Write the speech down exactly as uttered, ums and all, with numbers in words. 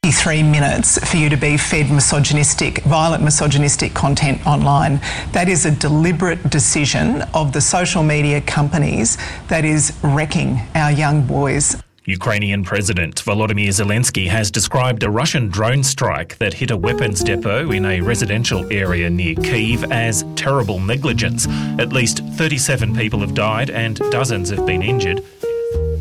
fifty-three minutes for you to be fed misogynistic, violent misogynistic content online. That is a deliberate decision of the social media companies that is wrecking our young boys. Ukrainian President Volodymyr Zelensky has described a Russian drone strike that hit a weapons depot in a residential area near Kyiv as terrible negligence. At least thirty-seven people have died and dozens have been injured.